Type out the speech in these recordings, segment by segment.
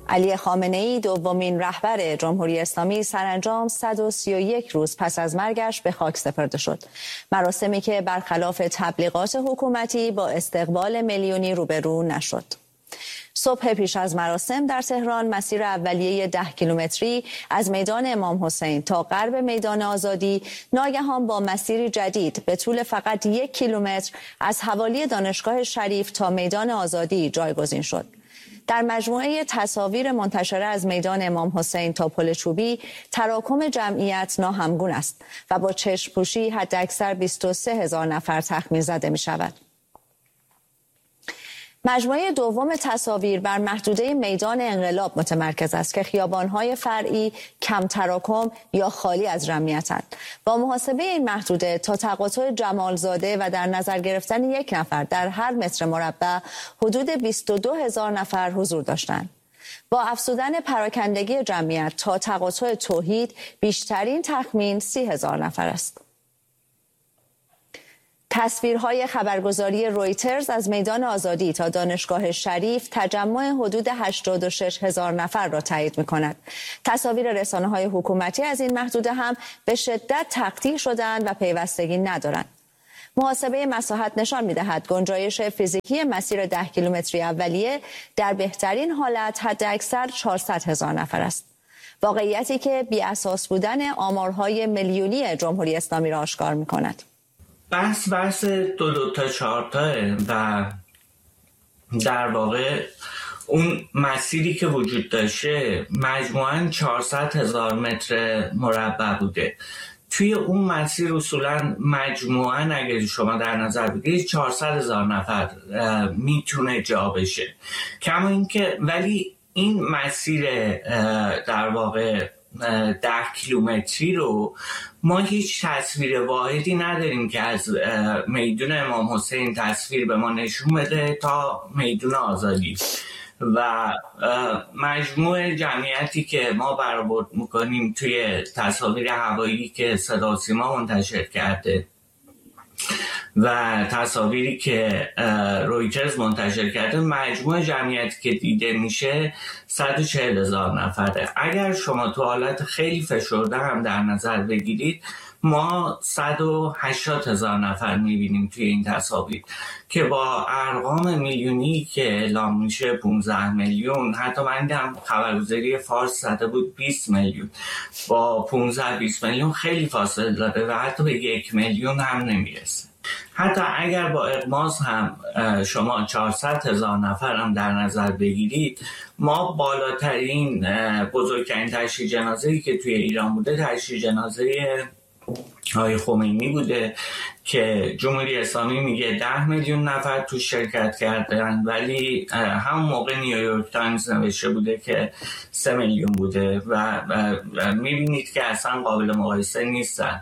علی خامنه‌ای دومین رهبر جمهوری اسلامی سرانجام 131 روز پس از مرگش به خاک سپرده شد. مراسمی که برخلاف تبلیغات حکومتی با استقبال میلیونی روبرو نشد. صبح پیش از مراسم در تهران مسیر اولیه 10 کیلومتری از میدان امام حسین تا غرب میدان آزادی ناگهان با مسیری جدید به طول فقط 1 کیلومتر از حوالی دانشگاه شریف تا میدان آزادی جایگزین شد. در مجموعه تصاویر منتشره از میدان امام حسین تا پل چوبی تراکم جمعیت ناهمگون است و با چشم پوشی حداکثر 23,000 نفر تخمین زده می شود. مجموعه دوم تصاویر بر محدوده میدان انقلاب متمرکز است که خیابان‌های فرعی کم تراکم یا خالی از جمعیتند. با محاسبه این محدوده تا تقاطع جمالزاده و در نظر گرفتن 1 نفر در هر متر مربع حدود 22,000 نفر حضور داشتند. با افزودن پراکندگی جمعیت تا تقاطع توحید بیشترین تخمین 30,000 نفر است. تصویرهای خبرگزاری رویترز از میدان آزادی تا دانشگاه شریف تجمع حدود 86,000 نفر را تایید می‌کند. تصاویر رسانه‌های حکومتی از این محدوده هم به شدت تقطیع شدند و پیوستگی ندارند. محاسبه مساحت نشان می‌دهد گنجایش فیزیکی مسیر 10 کیلومتری اولیه در بهترین حالت حداکثر 400,000 نفر است. واقعیتی که بی‌اساس بودن آمارهای میلیونی جمهوری اسلامی را آشکار می‌کند. بحث 2 تا 4 و در واقع اون مسیری که وجود داشته مجموعاً 400,000 متر مربع بوده. توی اون مسیر اصولاً مجموعاً اگر شما در نظر بگیرید 400,000 نفر میتونه جا بشه. کما اینکه ولی این مسیر در واقع 10 کیلومتری رو ما هیچ تصویر واحدی نداریم که از میدان امام حسین تصویر به ما نشون بده تا میدان آزادی و مجموع جمعیتی که ما برآورد میکنیم توی تصاویر هوایی که صدا و سیما منتشر کرده و تصاویری که رویترز منتشر کرده مجموع جمعیتی که دیده میشه 140,000 نفره. اگر شما تو حالت خیلی فشرده هم در نظر بگیرید ما 180,000 نفر میبینیم توی این تصاویر که با ارقام میلیونی که اعلام میشه 15 میلیون، حتی من دیدم خبرگزاری فارس زده بود 20 میلیون، با 15-20 میلیون خیلی فاصله داره و حتی به 1 میلیون هم نمیرسه. حتی اگر با اغماس هم شما 400,000 نفر هم در نظر بگیرید ما بالاترین بزرگترین تشییع جنازه‌ای که توی ایران بوده تشییع جنازه آقای خمینی بوده که جمهوری اسلامی میگه 10 میلیون نفر تو شرکت کردن ولی همون موقع نیویورک تایمز نوشته بوده که 3 میلیون بوده و میبینید که اصلا قابل مقایسه نیستن.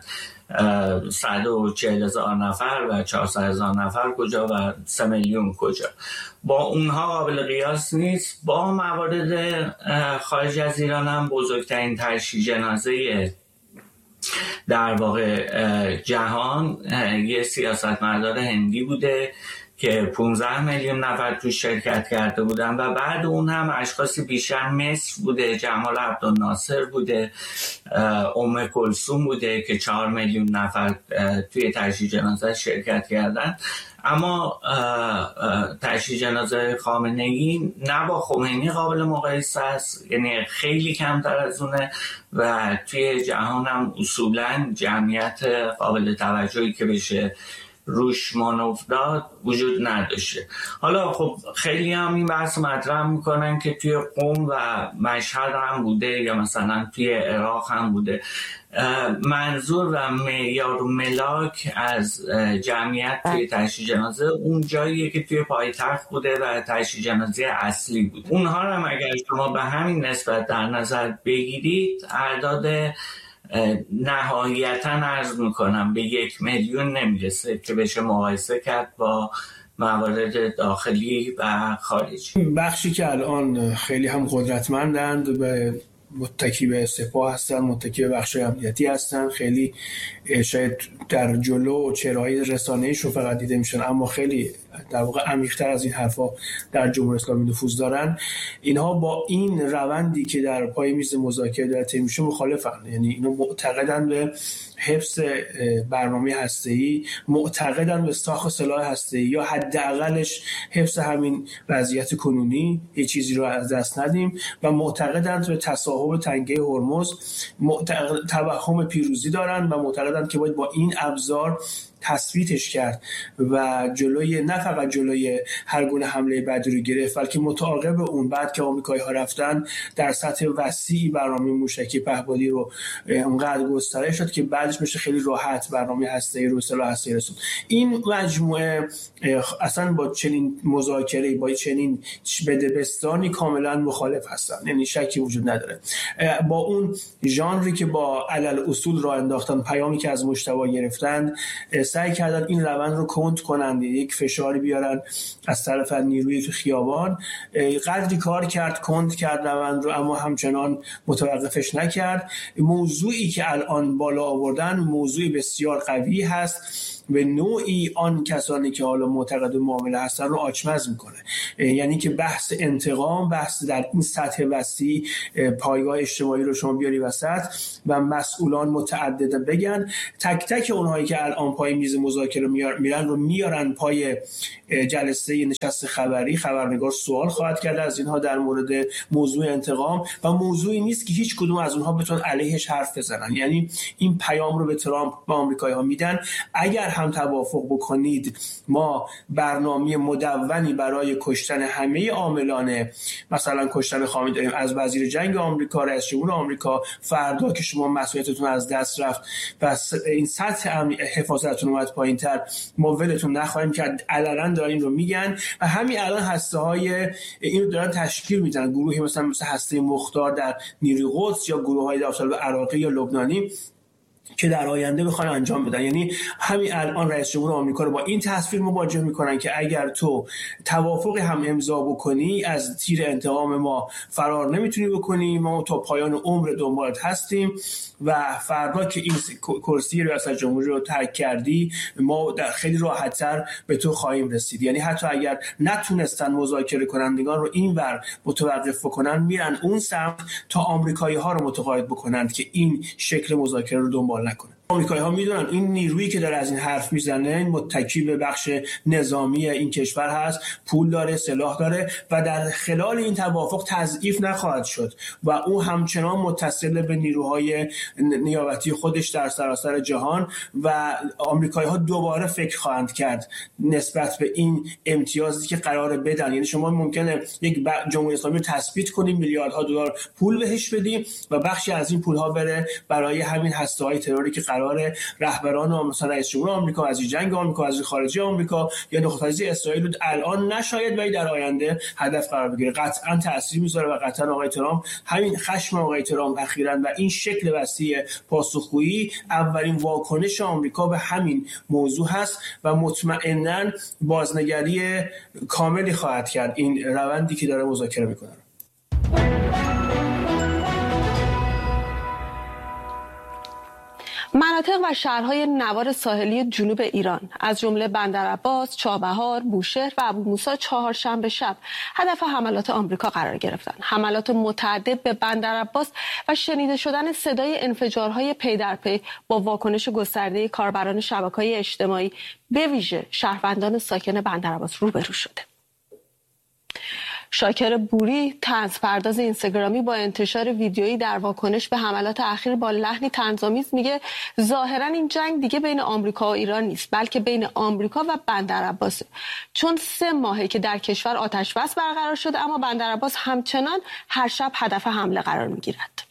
140,000 نفر و 400,000 نفر کجا و 3 میلیون کجا، با اونها قابل قیاس نیست. با موارد خارج از ایران هم بزرگترین تشییع جنازه در واقع جهان یه سیاستمدار هندی بوده که 15 میلیون نفر توش شرکت کرده بودن و بعد اون هم اشخاصی بیشتر مصر بوده، جمال عبدالناصر بوده، ام کلثوم بوده که 4 میلیون نفر توی تشییع جنازه شرکت کردن. اما تشییع جنازه خامنه‌ای نه با خمینی قابل مقایسه است، یعنی خیلی کمتر از اونه و توی جهان هم اصولاً جمعیت قابل توجهی که بشه روش مانور داد وجود نداشته. حالا خب خیلی هم این بحث مطرح میکنن که توی قم و مشهد هم بوده یا مثلا توی عراق هم بوده. منظور و معیار و ملاک از جمعیت توی تشییع جنازه اون جاییه که توی پایتخت بوده و تشییع جنازه اصلی بود. اونها هم اگر شما به همین نسبت در نظر بگیرید اعداد نهایتاً عرض میکنم به 1 میلیون نمیرسه که بشه مقایسه کرد با موارد داخلی و خارجی. بخشی که الان خیلی هم قدرتمندند به متکی به سپاه هستن، متکی به بخش امنیتی هستن، خیلی شاید در جلو چهره‌های رسانه‌ایشون فقط دیده میشن اما خیلی در واقع عمیق‌تر از این حرفا در جمهوری اسلامی نفوذ دارن، اینها با این روندی که در پای میز مذاکره داره طی میشه مخالفن. یعنی اینا معتقدن به حفظ برنامه هسته‌ای، معتقدن به ساخت سلاح هسته‌ای یا حداقلش حفظ همین وضعیت کنونی، یه چیزی رو از دست ندیم، و معتقدن به تصاحب تنگه هرمز، توهم پیروزی دارن و معتقدن که باید با این ابزار تثبیتش کرد و جلوی، نه فقط جلوی هر گونه حمله بعدی رو گرفت، بلکه متعاقب اون بعد که آمریکایی‌ها رفتن در سطح وسیعی برنامه موشکی پهپادی رو اونقدر گسترش داد که بعدش میشه خیلی راحت برنامه هسته‌ای رو، سلاح هسته‌ای رسوند. این مجموعه اصلا با چنین مذاکره، با چنین بدبستانی کاملا مخالف هستن، یعنی شکی وجود نداره. با اون ژانری که با علل اصول راه انداختن، پیامی که از مجتبی گرفتن، سعی کردن این روند رو کند کنند، یک فشاری بیارن از طرف نیروی تو خیابان. قدری کار کرد، کند کرد روند رو، اما همچنان متوقفش نکرد. موضوعی که الان بالا آوردن موضوعی بسیار قوی هست، به نوعی آن کسانی که حالا معتقد معامله هستن رو آچمز میکنه. یعنی که بحث انتقام، بحث در این سطح وسیع، پایگاه اجتماعی رو شما بیاری وسط و مسئولان متعدد بگن، تک تک اونهایی که الان پای میز مذاکره میرن رو میارن پای جلسه نشست خبری. خبرنگار سوال خواهد کرد از اینها در مورد موضوع انتقام و موضوعی نیست که هیچ کدوم از اونها بتونن علیهش حرف بزنن. یعنی این پیام رو به ترامپ و آمریکایی‌ها میدن: اگر هم توافق بکنید ما برنامه مدونی برای کشتن همه عاملان، مثلا کشتن خامنه‌ای داریم، از وزیر جنگ آمریکا، رئیس جمهور آمریکا، فردا که شما مسئولیتتون از دست رفت و این سطح حفاظتتون اومد پایین‌تر، ما ولتون نخواهیم کرد. علنا دارن این رو میگن و همین الان هسته‌های اینو دارن تشکیل میدن، گروهی مثلا هسته مختار در نیروی قدس یا گروه‌های داخل عراقی یا لبنانی که در آینده بخوان انجام بدن. یعنی همین الان رئیس جمهور آمریکا رو با این تصویر مواجه میکنن که اگر تو توافق هم امضا بکنی از تیر انتقام ما فرار نمیتونی بکنی، ما تا پایان عمر دنبالت هستیم و فردا که این کرسی ریاست جمهوری رو ترک کردی ما در خیلی راحت‌تر به تو خواهیم رسید. یعنی حتی اگر نتونستن مذاکره کنندگان رو اینور متوقف بکنن، میرن اون سمت تا آمریکایی‌ها رو متقاعد بکنند که این شکل مذاکره رو دنبال نکنه. آمریکایی‌ها میدونن این نیرویی که داره از این حرف میزنه متکی به بخش نظامی این کشور هست، پول داره، سلاح داره و در خلال این توافق تضعیف نخواهد شد و او همچنان متصل به نیروهای نیابتی خودش در سراسر جهان و آمریکایی‌ها دوباره فکر خواهند کرد نسبت به این امتیازی که قراره بدن. یعنی شما ممکنه یک جمهوری اسلامی رو تثبیت کنیم، میلیاردها دلار پول بهش بدیم و بخشی از این پول‌ها بره برای همین هسته‌های تروری که قراره رهبران مثلا رئیس جمهور آمریکا، وزیر جنگ آمریکا، وزیر خارجه آمریکا یا نخست وزیر اسرائیل الان نشاید ولی در آینده هدف قرار بگیره. قطعا تاثیر میذاره و قطعا آقای ترامپ، همین خشم آقای ترامپ اخیراً و این شکل وسیع پاسخگویی اولین واکنش آمریکا به همین موضوع هست و مطمئناً بازنگری کاملی خواهد کرد این روندی که داره مذاکره میکنه. مناطق و شهرهای نوار ساحلی جنوب ایران از جمله بندرعباس، چابهار، بوشهر و ابوموسی چهارشنبه شب هدف حملات آمریکا قرار گرفتند. حملات متعدد به بندرعباس و شنیده شدن صدای انفجارهای پی در پی با واکنش گسترده کاربران شبکه‌های اجتماعی به ویژه شهروندان ساکن بندرعباس روبرو شده. شاکر بوری، طنزپرداز اینستاگرامی، با انتشار ویدیویی در واکنش به حملات اخیر با لحنی طنزآمیز میگه ظاهرا این جنگ دیگه بین آمریکا و ایران نیست بلکه بین آمریکا و بندرعباسه، چون 3 ماهه که در کشور آتش بس برقرار شده اما بندرعباس همچنان هر شب هدف حمله قرار میگیرد.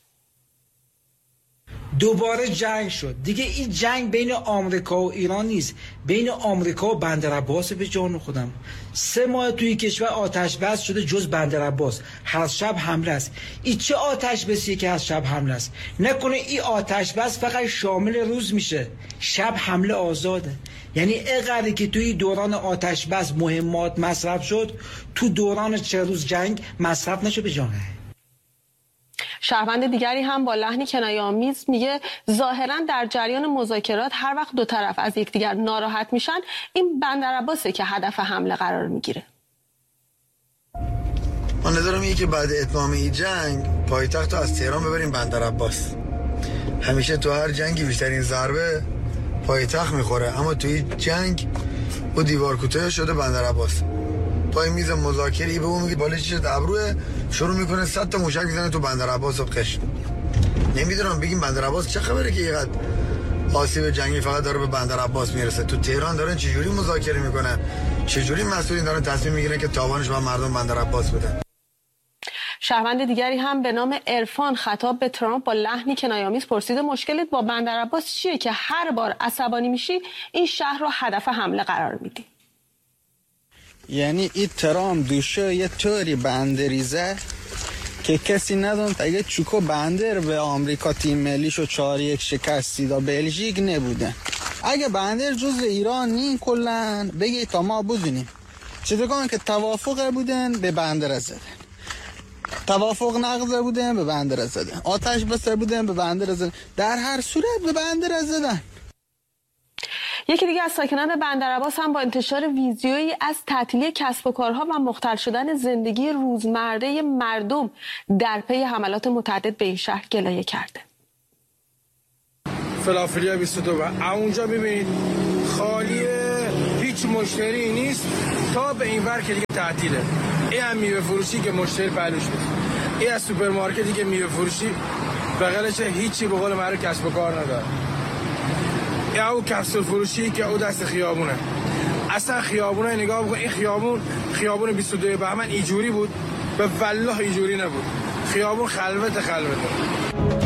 دوباره جنگ شد دیگه. این جنگ بین آمریکا و ایران نیست، بین آمریکا و بندرعباس. به جان خودم 3 ماه توی کشور آتش بس شده جز بندرعباس هر شب حمله است. این چه آتش بسیه که هر شب حمله است؟ نکنه این آتش بس فقط شامل روز میشه، شب حمله آزاده؟ یعنی اقدری که توی دوران آتش بس مهمات مصرف شد تو دوران 4 روز جنگ مصرف نشه به جانه. شهروند دیگری هم با لحنی کنایه‌آمیز میگه ظاهراً در جریان مذاکرات هر وقت دو طرف از یکدیگر ناراحت میشن این بندرعباسه که هدف حمله قرار میگیره. من نظرم اینه که بعد اتمام این جنگ پایتخت رو از تهران ببریم بندرعباس. همیشه تو هر جنگی بیشترین ضربه پایتخت میخوره، اما تو این جنگ با دیوار کوتاه شده بندرعباس. پای میز مذاکره به اون میگه بالش شد ابروه، شروع میکنه 100 تا موشک میزنه تو بندرعباس و قش. نمیدونم بگیم بندرعباس چه خبره که اینقدر آسیب جنگی فقط داره به بندرعباس میرسه. تو تهران دارن چجوری مذاکره میکنن، چجوری مسئولین دارن تصمیم میگیرن که تاوانش به مردم بندرعباس بدن. شهروند دیگری هم به نام عرفان خطاب به ترامپ با لحنی کنایه‌آمیز پرسید مشکلت با بندرعباس چیه که هر بار عصبانی میشی این شهر رو هدف حمله قرار میدی؟ یعنی این ترامپ دوشه یه طوری بندریزه که کسی ندون اگه چوکو بندر به آمریکا تیم ملیشو 4-1 شکستی دا بلژیک نبوده. اگه بندر جزء ایران نین کلن بگی تا ما بدونیم چطور که توافق بودن به بندر زدن، توافق نقض بودن به بندر زدن، آتش بسر بودن به بندر زدن، در هر صورت به بندر زدن. یکی دیگه از ساکنان بندرعباس هم با انتشار ویدیویی از تعطیلی کسب و کارها و مختل شدن زندگی روزمره مردم در پی حملات متعدد به این شهر گلایه کرده. فلافلیا 22 و اونجا ببینید خالیه، هیچ مشتری نیست تا به این ور که دیگه تعطیله. این هم میوه فروشی که مشتری پهلوش نیست، این از سوپرمارکتی که میوه فروشی بغلش هیچی به قول معروف کسب و کار نداره. یا او کپسول فروشی که او دست خیابونه. اصلا خیابونه نگاه بکن، این خیابون 22 بهمن اینجوری بود، به والله اینجوری نبود. خیابون خلوته